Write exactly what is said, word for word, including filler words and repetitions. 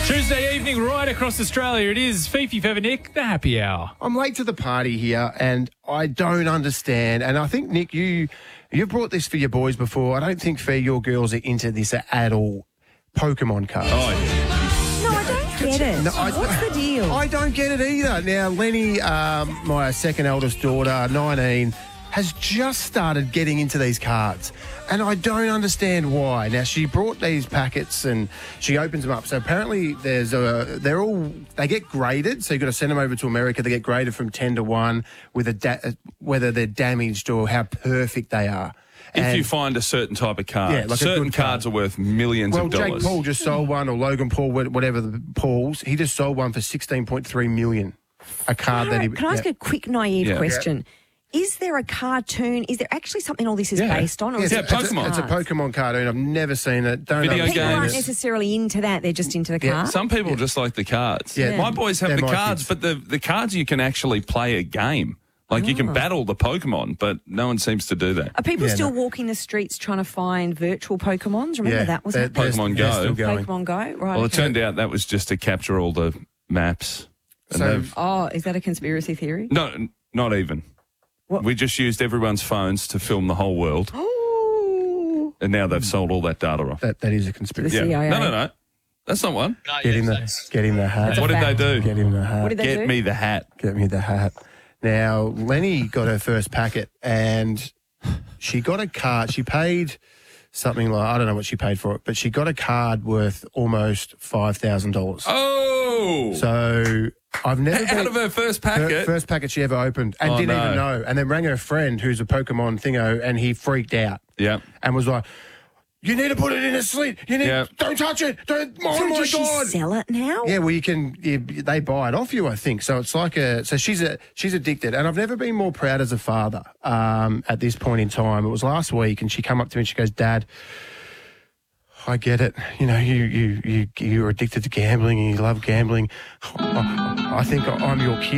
Tuesday evening, right across Australia, it is Fifi Feather Nick, the happy hour. I'm late to the party here, and I don't understand. And I think, Nick, you you've brought this for your boys before. I don't think, Fee, your girls are into this at all. Pokemon cards. Oh, yeah. No, I don't get it. No, I- What's the deal? I don't get it either. Now, Lenny, um, my second eldest daughter, nineteen, has just started getting into these cards, and I don't understand why. Now, she brought these packets and she opens them up. So apparently there's a, they're all, they get graded. So you've got to send them over to America. They get graded from ten to one with a da- whether they're damaged or how perfect they are. If And- you find a certain type of card, Yeah, like a certain good card. cards are worth millions Well, of dollars. Jake Paul just sold one, or Logan Paul, whatever the Pauls. He just sold one for sixteen point three million. A card that he. Can I ask yeah. a quick naive Yeah. question? Is there a cartoon? Is there actually something all this is Yeah. based on? Or is Yeah, it it's, just Pokemon. A, it's a cards? Pokemon cartoon. I've never seen it. Don't Video understand People games. aren't it. necessarily into that. They're just into the Yeah, cards. Some people just like the cards. Yeah. My boys have They're the my cards, kids. but the, the cards you can actually play a game. Like you Oh. can battle the Pokemon, but no one seems to do that. Are people Yeah, still no. walking the streets trying to find virtual Pokemons? Remember Yeah, that was they're- happening? they're- Pokemon they're Go. still going. Pokemon Go, right? Well, it okay. turned out that was just to capture all the maps. And So- they've- Oh, is that a conspiracy theory? no, not even. What? We just used everyone's phones to film the whole world, Oh, and now they've sold all that data off. That that is a conspiracy. The Yeah. C I A. No, no, no. That's not one. Get him the get him the hat. a What did fact. they do? Get him the hat. What did they Get do? me the hat. Get me the hat. Now, Lenny got her first packet, and she got a card. She paid something like, I don't know what she paid for it, but she got a card worth almost five thousand dollars. Oh! So I've never out been, of her first her packet. first packet she ever opened, and Oh, didn't no. even know. And then rang her friend who's a Pokemon thingo, and he freaked out Yeah. and was like, "You need to put it in a slit. You need, Yeah. don't touch it. Don't. Oh so my does god!" she sell it now? Yeah, well, you can. You, they buy it off you, I think. So it's like a. So she's a. She's addicted, and I've never been more proud as a father. Um, at this point in time, it was last week, and she come up to me and she goes, "Dad, I get it. You know, you you you you're addicted to gambling and you love gambling. I, I think I'm your kid."